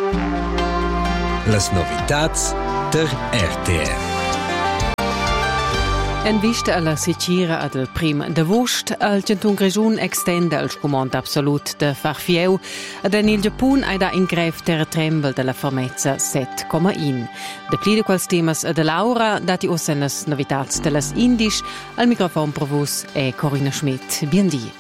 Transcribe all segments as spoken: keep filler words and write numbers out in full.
Las novitats der R T R. En vista alla sicira del prim d'agost, il Cantun Grischun extende il scumont absolut de Farfieu ed en il Giappun aida in gref terratrembel della formezza sette komma uno. De pli de quals temas de Laura, dati ossenes novitats de las Indisch, al microfon per vos è Corinna Schmidt. Biendi.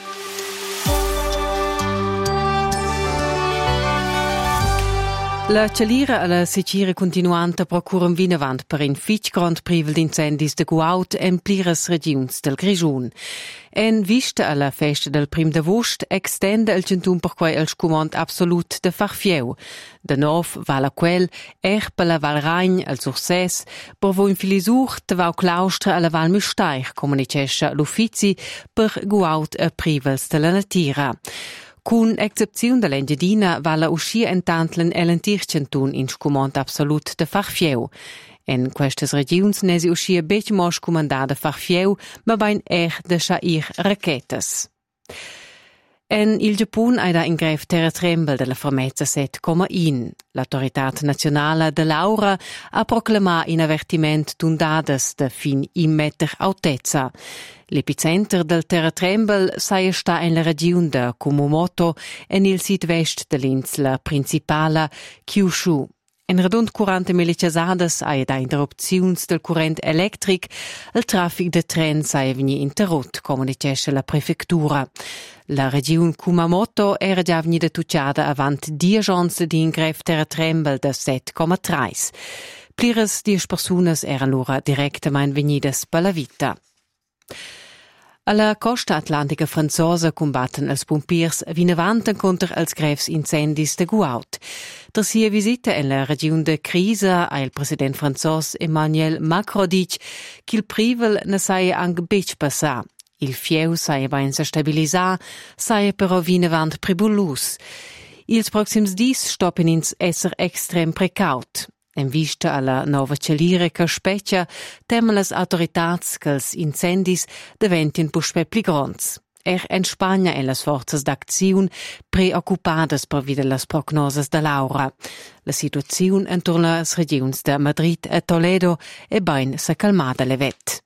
La celira e la sicira continuanta procuran vinavant per in fitch grand privel d'incendis de Guaut en plires regions del Grischun. En vista alla festa del prim d'agost extende il centun per quai il scumont absolut de Farfieu. De nov vala quel, er per la Val Ragn al Surses, per vo in filisur te vau claustra alla Val Müstaich, comunicesce l'uffizi per Guaut e privels de la natira. Con excepzione dell'Engiadina va la uscire intanto l'entircentun in scumont absolut de Farfieu. In queste regioni ne si uscire bec mo scumandada Farfieu, ma bain er de schair raketes. En il Giappun aida in gref terratrembel della formezza sette komma uno. L'autorità nazionale de Laura ha proclamato in avvertiment d'undades de fin un meter altezza. L'epicenter del terratrembel sai sta in la regione de Kumamoto en il sud-vest dell'insula principale Kyushu. En rund quaranta miliciasades ha da interrupziuns del current electric, il traffic de tren sai veni interrott, comunicesce la prefectura. La regione Kumamoto era già venuta tucciata avant die giorni di ingref terratrembel de sette komma tre. Plires dies personas eran lura directamente venidas per la vita. Alla costa atlantica franzosa combatten els pompiers vinavanten contra els grefs incendis de Guaut. Der sia visita in la regione de crisa ha il president franzos Emmanuel Macron dic che il privel ne saia anche bec passà. Il fieu saia bain sa stabilisà, saia però vinavant pribullus. Ils proxims dis stoppen ins esser extrem precaut. En vista alla nova celire che specchia, temen las autoritats che els incendis deventin puspe pli gronds. Er en Spagna en las forzas d'acziun preoccupadas per vide las prognoses de Laura. La situaziun entorno las regions de Madrid e Toledo e bain sa calmada levet.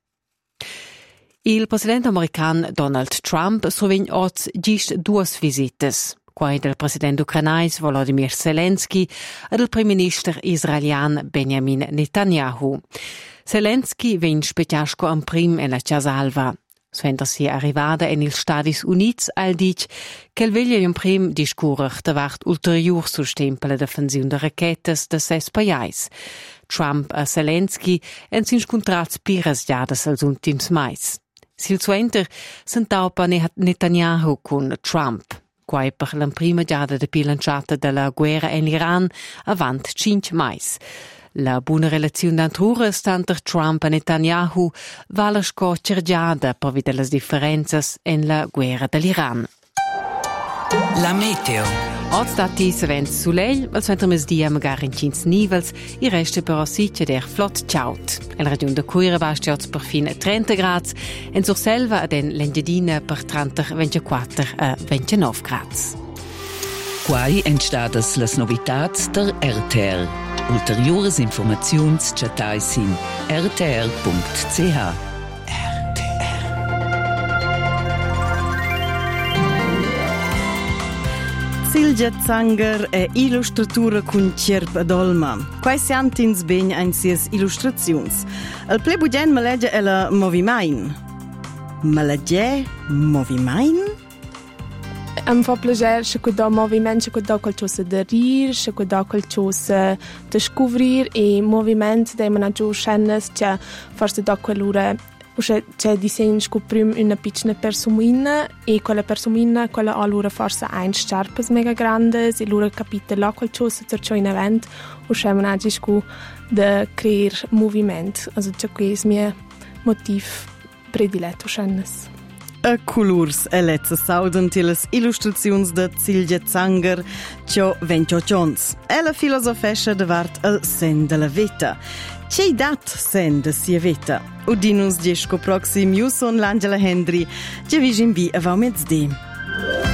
Il presidente american Donald Trump sovegn oz gist duas visites. Quai del president ucranais Volodymyr Zelensky e del prim minister israelian Benjamin Netanyahu. Zelensky vegn spetiasco am prim en la Casa Alva. Suenter si arrivada en il Stadis Units al dic che il veglia un prim discurer davart ulterior sustem per la defensiun de raketes de ses pajais. Trump e Zelensky en sin scontrats pires giadas als ultims mais. Sil suenter sentau pa Netanyahu con Trump. Quai per la prima giada de pilanciata della guerra in Iran avant cinque mais. La buona relazione d'antrura stanter Trump e Netanyahu va la sco cergiada per vedere le differenze in la guerra dell'Iran. La meteo. Oggi stati sevens soleil, al centro mesdia magari in cins nivels, il resto però siccia der flott ciaut. In la regione de Cuira va stiozz per fin trenta gradi, in Surselva ad en l'Engiadina per trenta ventiquattro a ventinove gradi. Quai entstadas las novitats der R T R. Ulteriores informaziuns chatais in r t r punct c h. Silja Zanger è illustratura cun Cerp ad Olma. Quai siantins begn ein sies illustraziuns. El ple bugen me legge è la Movimain. Me legge Movimain? Em fa plager se cu da moviment, se cu da qualcosa da rir, se cu da qualcosa da scovrir e moviment de mana giù scenes, cioè forse da quell'ora Usce c'è disegno scoprim una piccola persomina e quella persomina quella allora forse ein starpes mega grandes e lura capite là qualcosa per ciò in event usce managi scu de crear moviment. Also c'è questo mio motiv prediletto scenes. A colors e lezza sauden tilas illustrazions de Silja Zanger, cio ventio gions. E la filosofescia davart al sen de la vita. C'è dat sen de sia vita. Udinus gesco proxim, io son l'Angela Hendry, che vi invito a mezz'dì.